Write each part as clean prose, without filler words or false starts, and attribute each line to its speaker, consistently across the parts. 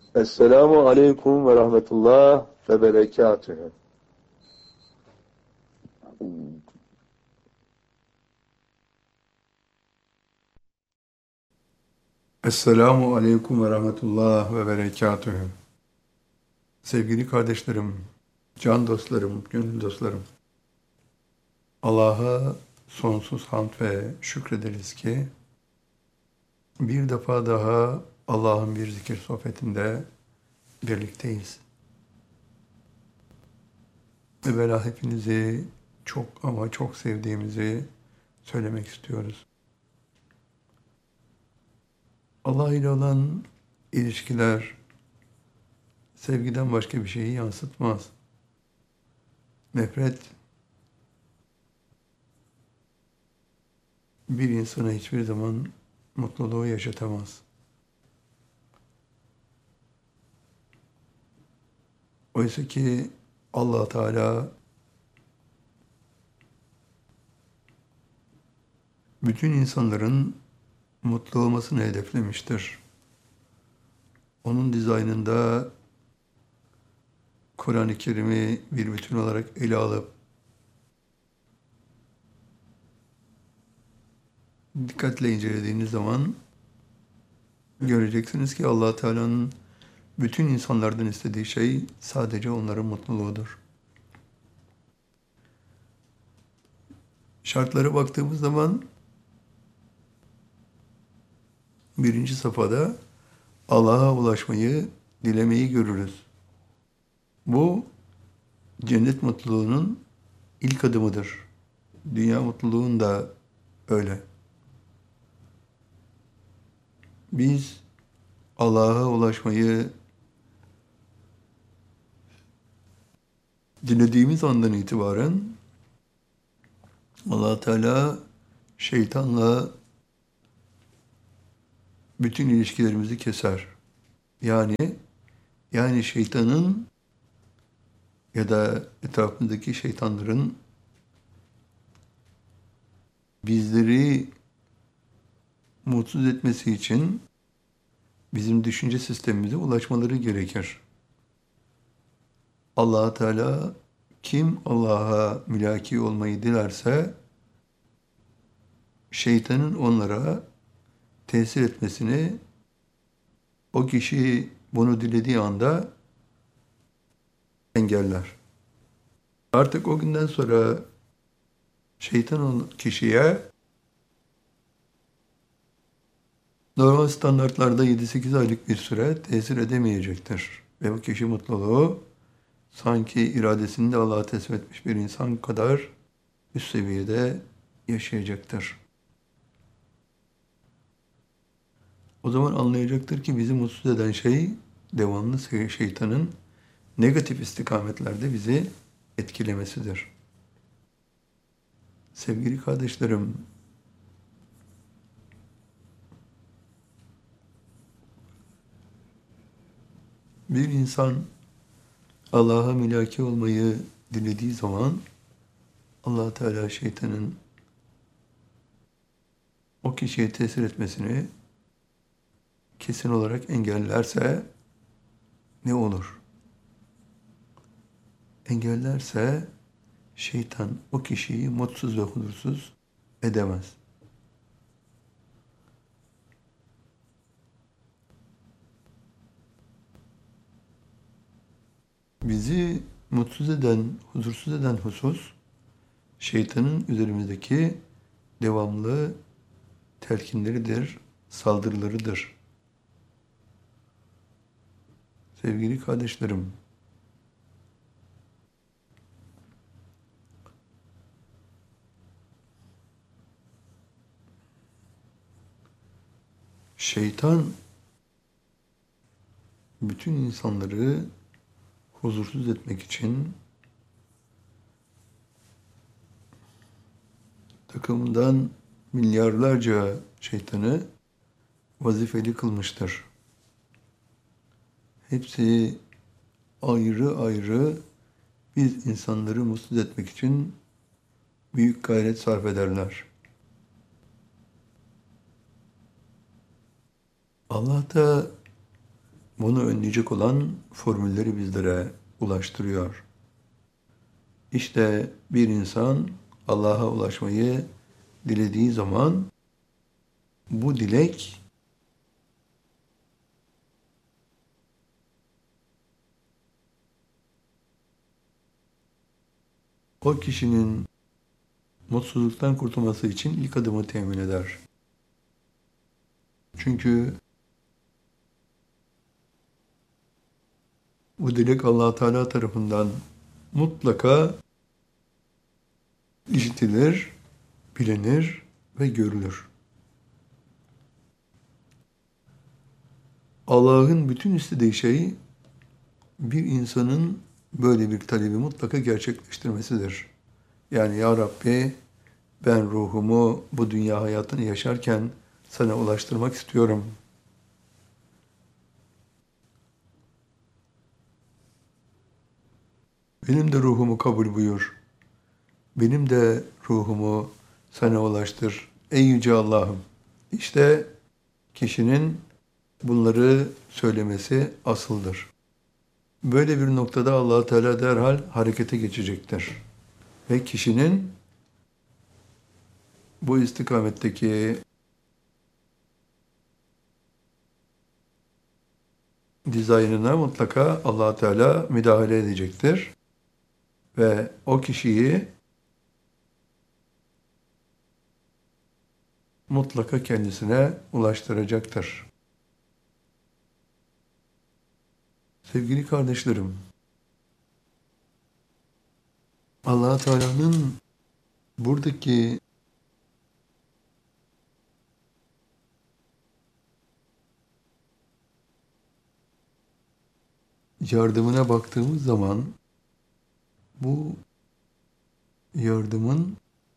Speaker 1: Esselamu aleyküm ve rahmetullah ve berekatühü.
Speaker 2: Esselamu Aleyküm ve Rahmetullah ve Berekatühü. Sevgili kardeşlerim, can dostlarım, gönül dostlarım. Allah'a sonsuz hamd ve şükrederiz ki bir defa daha Allah'ın bir zikir sohbetinde birlikteyiz. Evvela hepinizi çok ama çok sevdiğimizi söylemek istiyoruz. Allah ile olan ilişkiler sevgiden başka bir şeyi yansıtmaz. Nefret bir insana hiçbir zaman mutluluğu yaşatamaz. Oysa ki Allah Teala bütün insanların mutlu olmasını hedeflemiştir. Onun dizaynında Kur'an-ı Kerim'i bir bütün olarak ele alıp dikkatle incelediğiniz zaman göreceksiniz ki Allah Teala'nın bütün insanlardan istediği şey sadece onların mutluluğudur. Şartlara baktığımız zaman birinci safhada Allah'a ulaşmayı, dilemeyi görürüz. Bu cennet mutluluğunun ilk adımıdır. Dünya mutluluğun da öyle. Biz Allah'a ulaşmayı dilediğimiz andan itibaren Allah Teala şeytanla bütün ilişkilerimizi keser. Yani şeytanın ya da etrafındaki şeytanların bizleri mutsuz etmesi için bizim düşünce sistemimize ulaşmaları gerekir. Allah Teala kim Allah'a mülaki olmayı dilerse şeytanın onlara tesir etmesini o kişi bunu dilediği anda engeller. Artık o günden sonra şeytan o kişiye normal standartlarda 7-8 aylık bir süre tesir edemeyecektir. Ve bu kişi mutluluğu sanki iradesini de Allah'a teslim etmiş bir insan kadar üst seviyede yaşayacaktır. O zaman anlayacaktır ki bizi mutsuz eden şey devamlı şeytanın negatif istikametlerde bizi etkilemesidir. Sevgili kardeşlerim, bir insan Allah'a mülaki olmayı dilediği zaman Allah Teala şeytanın o kişiye tesir etmesini kesin olarak engellerse ne olur? Engellerse şeytan o kişiyi mutsuz ve huzursuz edemez. Bizi mutsuz eden, huzursuz eden husus şeytanın üzerimizdeki devamlı telkinleridir, saldırılarıdır. Sevgili kardeşlerim, şeytan bütün insanları huzursuz etmek için takımından milyarlarca şeytanı vazifeli kılmıştır. Hepsi ayrı ayrı biz insanları mutsuz etmek için büyük gayret sarf ederler. Allah da bunu önleyecek olan formülleri bizlere ulaştırıyor. İşte bir insan Allah'a ulaşmayı dilediği zaman bu dilek o kişinin mutsuzluktan kurtulması için ilk adımı temin eder. Çünkü bu dilek Allah Teala tarafından mutlaka işitilir, bilinir ve görülür. Allah'ın bütün istediği şey bir insanın böyle bir talebi mutlaka gerçekleştirmesidir. Yani ya Rabbi, ben ruhumu bu dünya hayatını yaşarken sana ulaştırmak istiyorum. Benim de ruhumu kabul buyur. Benim de ruhumu sana ulaştır. Ey Yüce Allah'ım. İşte kişinin bunları söylemesi asıldır. Böyle bir noktada Allah Teala derhal harekete geçecektir. Ve kişinin bu istikametteki dizaynına mutlaka Allah Teala müdahale edecektir. Ve o kişiyi mutlaka kendisine ulaştıracaktır. Sevgili kardeşlerim, Allah Teala'nın buradaki yardımına baktığımız zaman bu yardımın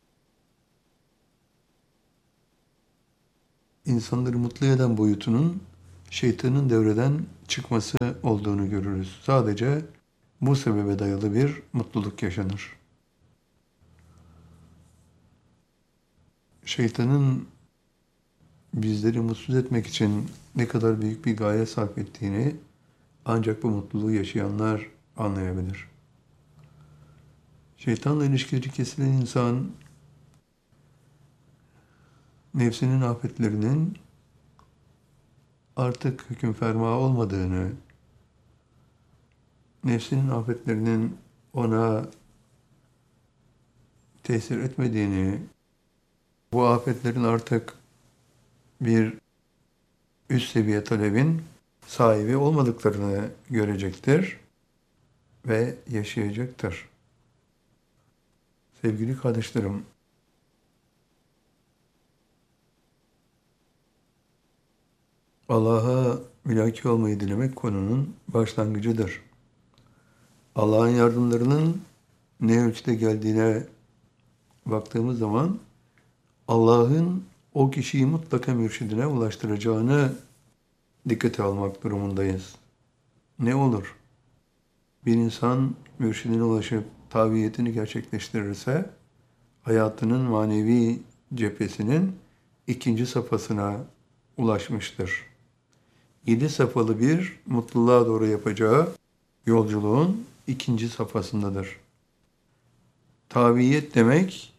Speaker 2: insanları mutlu eden boyutunun şeytanın devreden çıkması olduğunu görürüz. Sadece bu sebebe dayalı bir mutluluk yaşanır. Şeytanın bizleri mutsuz etmek için ne kadar büyük bir gaye sarf ettiğini ancak bu mutluluğu yaşayanlar anlayabilir. Şeytanla ilişkileri kesilen insan nefsinin afetlerinin artık hüküm ferma olmadığını, nefsinin afetlerinin ona tesir etmediğini, bu afetlerin artık bir üst seviye talebin sahibi olmadıklarını görecektir ve yaşayacaktır. Sevgili kardeşlerim, Allah'a mülaki olmayı dilemek konunun başlangıcıdır. Allah'ın yardımlarının ne ölçüde geldiğine baktığımız zaman Allah'ın o kişiyi mutlaka mürşidine ulaştıracağını dikkate almak durumundayız. Ne olur? Bir insan mürşidine ulaşıp tabiyetini gerçekleştirirse hayatının manevi cephesinin ikinci safhasına ulaşmıştır. 7 safhalı bir mutluluğa doğru yapacağı yolculuğun ikinci safhasındadır. Tabiyet demek,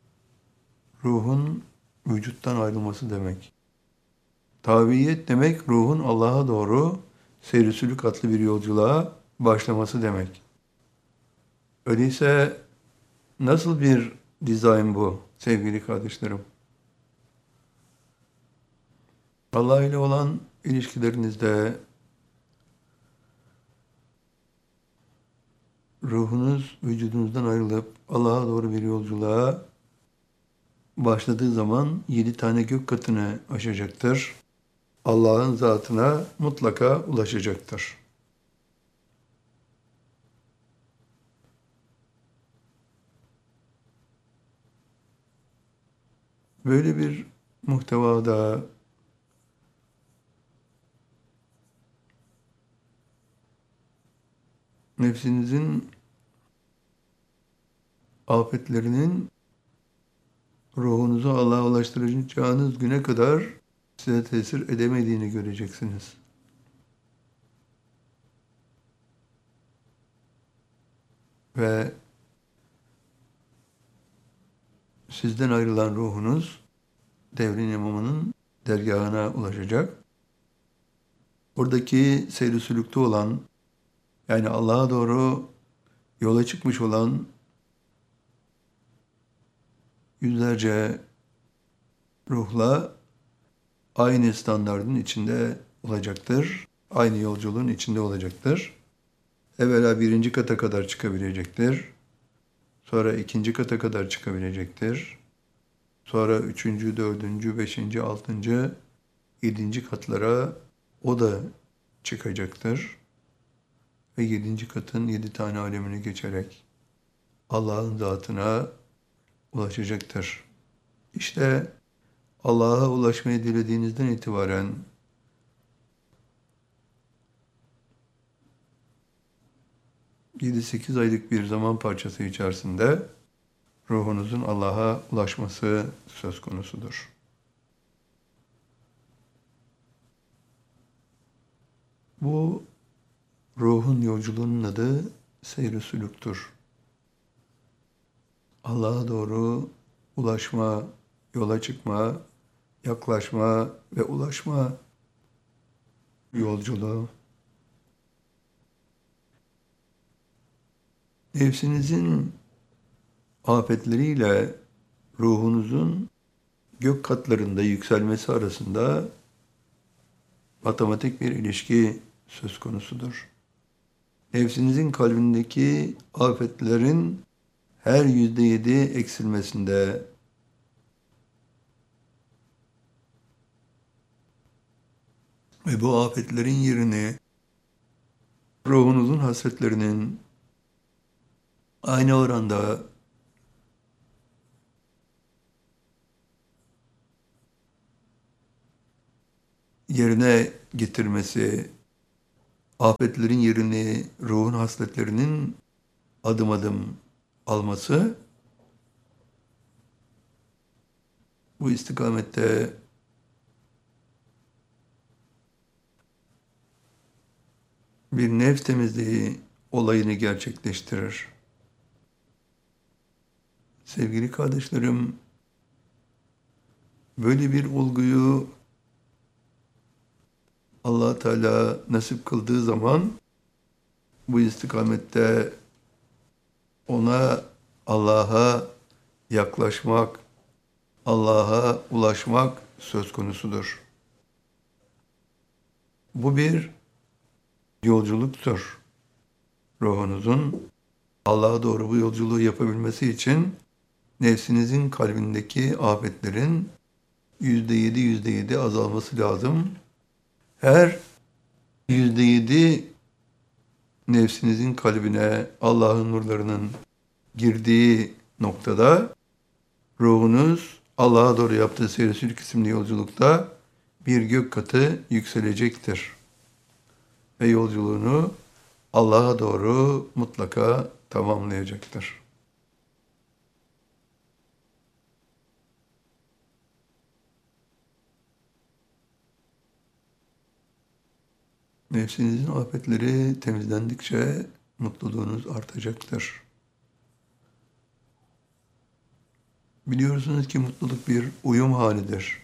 Speaker 2: ruhun vücuttan ayrılması demek. Tabiyet demek, ruhun Allah'a doğru seyri adlı bir yolculuğa başlaması demek. Öyleyse nasıl bir dizayn bu sevgili kardeşlerim? Allah ile olan ilişkilerinizde ruhunuz vücudunuzdan ayrılıp Allah'a doğru bir yolculuğa başladığı zaman 7 tane gök katını aşacaktır. Allah'ın zatına mutlaka ulaşacaktır. Böyle bir muhtevada nefsinizin afetlerinin ruhunuzu Allah'a ulaştıracağınız güne kadar size tesir edemediğini göreceksiniz. ve sizden ayrılan ruhunuz devrin imamının dergahına ulaşacak. Oradaki seyr-i sülükte olan, yani Allah'a doğru yola çıkmış olan yüzlerce ruhla aynı standardın içinde olacaktır. Aynı yolculuğun içinde olacaktır. Evvela birinci kata kadar çıkabilecektir. Sonra ikinci kata kadar çıkabilecektir. Sonra üçüncü, dördüncü, beşinci, altıncı, yedinci katlara o da çıkacaktır. Ve yedinci katın 7 tane alemini geçerek Allah'ın zatına ulaşacaktır. İşte Allah'a ulaşmayı dilediğinizden itibaren 7-8 aylık bir zaman parçası içerisinde ruhunuzun Allah'a ulaşması söz konusudur. Bu ruhun yolculuğunun adı seyr-i sülüktür. Allah'a doğru ulaşma, yola çıkma, yaklaşma ve ulaşma yolculuğu. Nefsinizin afetleriyle ruhunuzun gök katlarında yükselmesi arasında matematik bir ilişki söz konusudur. Nefsinizin kalbindeki afetlerin her %7 eksilmesinde ve bu afetlerin yerini ruhunuzun hasretlerinin aynı oranda yerine getirmesi, afetlerin yerini ruhun hasletlerinin adım adım alması, bu istikamette bir nefs temizliği olayını gerçekleştirir. Sevgili kardeşlerim, böyle bir olguyu Allah Teala nasip kıldığı zaman bu istikamette ona, Allah'a yaklaşmak, Allah'a ulaşmak söz konusudur. Bu bir yolculuktur. Ruhunuzun Allah'a doğru bu yolculuğu yapabilmesi için nefsinizin kalbindeki afetlerin %7 azalması lazım. Her %7 nefsinizin kalbine Allah'ın nurlarının girdiği noktada ruhunuz Allah'a doğru yaptığı seyr-i sülük isimli yolculukta bir gök katı yükselecektir. Ve yolculuğunu Allah'a doğru mutlaka tamamlayacaktır. Nefsinizin afetleri temizlendikçe mutluluğunuz artacaktır. Biliyorsunuz ki mutluluk bir uyum halidir.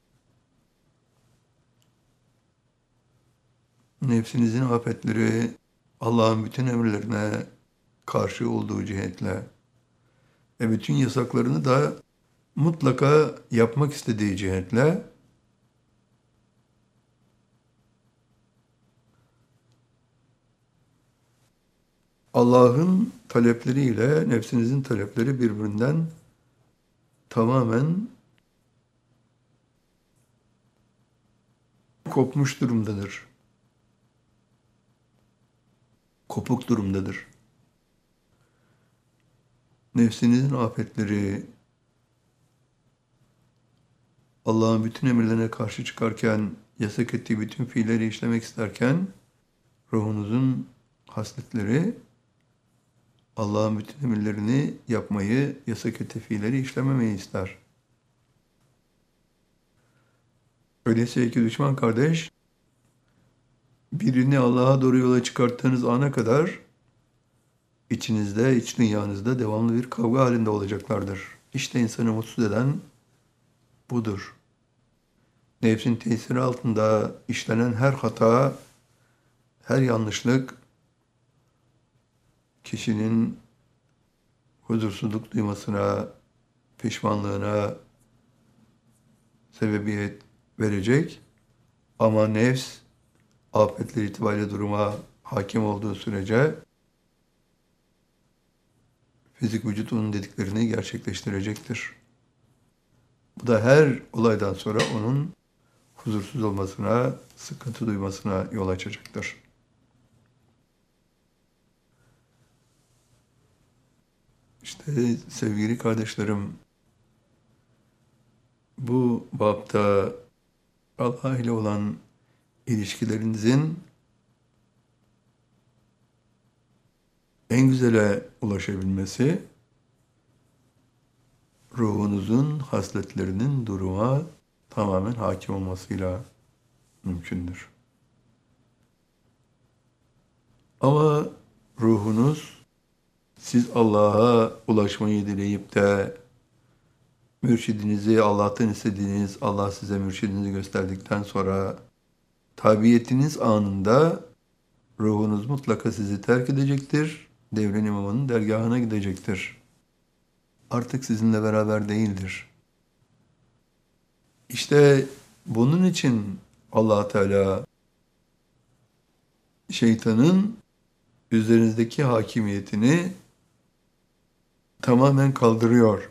Speaker 2: Nefsinizin afetleri Allah'ın bütün emirlerine karşı olduğu cihetle ve bütün yasaklarını da mutlaka yapmak istediği cihetle Allah'ın talepleriyle nefsinizin talepleri birbirinden tamamen kopmuş durumdadır. Kopuk durumdadır. Nefsinizin afetleri Allah'ın bütün emirlerine karşı çıkarken, yasak ettiği bütün fiilleri işlemek isterken, ruhunuzun hasletleri Allah'ın bütün emirlerini yapmayı, yasak ettiği fiilleri işlememeyi ister. Öyleyse ki düşman kardeş, birini Allah'a doğru yola çıkarttığınız ana kadar içinizde, iç dünyanızda devamlı bir kavga halinde olacaklardır. İşte insanı mutsuz eden budur. Nefsin tesiri altında işlenen her hata, her yanlışlık kişinin huzursuzluk duymasına, pişmanlığına sebebiyet verecek. Ama nefs afetler itibariyle duruma hakim olduğu sürece fizik vücut onun dediklerini gerçekleştirecektir. Bu da her olaydan sonra onun huzursuz olmasına, sıkıntı duymasına yol açacaktır. İşte sevgili kardeşlerim, bu bapta Allah ile olan ilişkilerinizin en güzele ulaşabilmesi, ruhunuzun hasletlerinin duruma tamamen hakim olmasıyla mümkündür. Ama ruhunuz siz Allah'a ulaşmayı dileyip de mürşidinizi Allah'tan istediğiniz, Allah size mürşidinizi gösterdikten sonra tabiiyetiniz anında ruhunuz mutlaka sizi terk edecektir. Devrin imamının dergahına gidecektir. Artık sizinle beraber değildir. İşte bunun için Allah Teala şeytanın üzerinizdeki hakimiyetini tamamen kaldırıyor.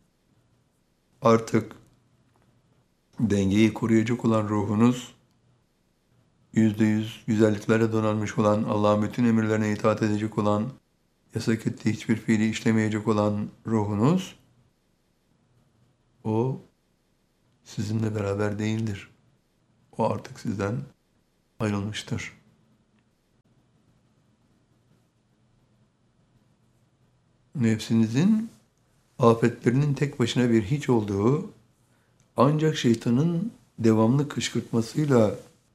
Speaker 2: Artık dengeyi koruyacak olan ruhunuz, %100 güzelliklere donanmış olan, Allah'ın bütün emirlerine itaat edecek olan, yasak ettiği hiçbir fiili işlemeyecek olan ruhunuz, o sizinle beraber değildir. O artık sizden ayrılmıştır. Nefsinizin afetlerinin tek başına bir hiç olduğu, ancak şeytanın devamlı kışkırtmasıyla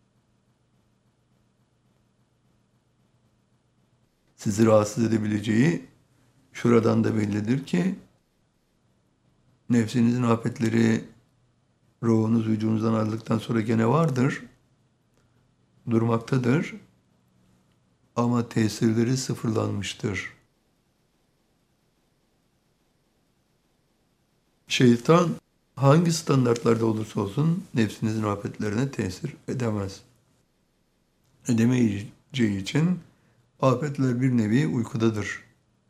Speaker 2: sizi rahatsız edebileceği şuradan da bellidir ki, nefsinizin afetleri ruhunuz vücudunuzdan ayrıldıktan sonra gene vardır, durmaktadır ama tesirleri sıfırlanmıştır. Şeytan hangi standartlarda olursa olsun nefsinizin afetlerine tesir edemez. Edemeyeceği için afetler bir nevi uykudadır.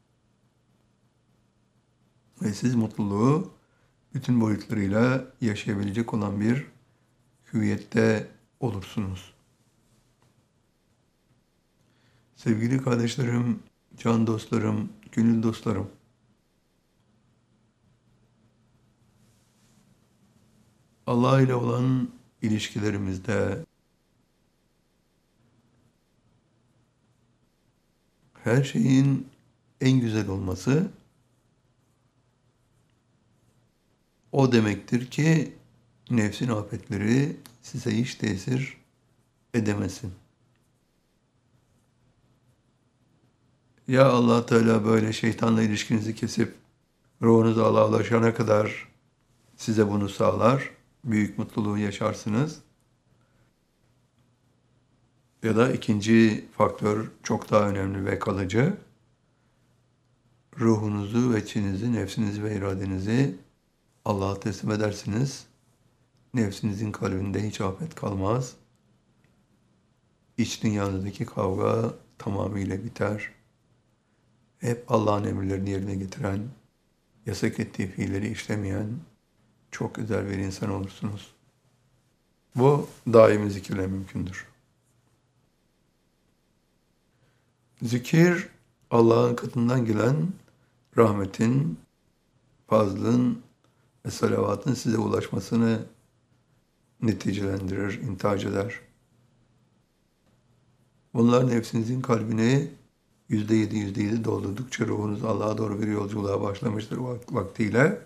Speaker 2: Ve siz mutluluğu bütün boyutlarıyla yaşayabilecek olan bir hüviyette olursunuz. Sevgili kardeşlerim, can dostlarım, gönül dostlarım, Allah ile olan ilişkilerimizde her şeyin en güzel olması o demektir ki nefsin afetleri size hiç tesir edemesin. Ya Allah Teala böyle şeytanla ilişkinizi kesip ruhunuz Allah'a ulaşana kadar size bunu sağlar, büyük mutluluğu yaşarsınız. Ya da ikinci faktör çok daha önemli ve kalıcı. Ruhunuzu ve içinizi, nefsinizi ve iradenizi Allah'a teslim edersiniz. Nefsinizin kalbinde hiç afet kalmaz. İç dünyanızdaki kavga tamamıyla biter. Hep Allah'ın emirlerini yerine getiren, yasak ettiği fiilleri işlemeyen çok güzel bir insan olursunuz. Bu daimi zikirle mümkündür. Zikir, Allah'ın katından gelen rahmetin, fazlın ve salavatın size ulaşmasını neticelendirir, intihac eder. Bunlar nefsinizin kalbini %7 doldurdukça ruhunuz Allah'a doğru bir yolculuğa başlamıştır vaktiyle.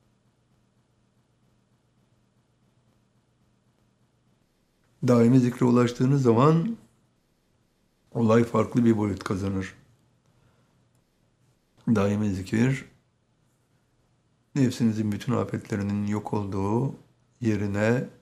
Speaker 2: Daimi zikre ulaştığınız zaman olay farklı bir boyut kazanır. daimi zikir, nefsinizin bütün afetlerinin yok olduğu yerine